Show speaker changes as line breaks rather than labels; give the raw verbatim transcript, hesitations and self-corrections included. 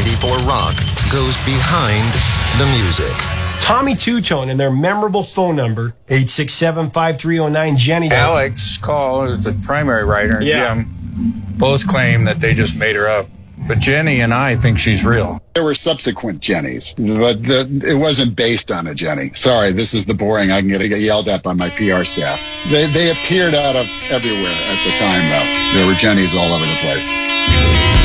ninety-four Rock goes behind the music.
Tommy Two-Tone and their memorable phone number, eight six seven, five three zero nine, Jenny.
Alex Call is the primary writer, and
Yeah.
Jim both claim that they just made her up. But Jenny and I think she's real.
There were subsequent Jennies, but the, it wasn't based on a Jenny. Sorry, this is the boring. I can get, get yelled at by my P R staff. They, they appeared out of everywhere at the time, though. There were Jennies all over the place.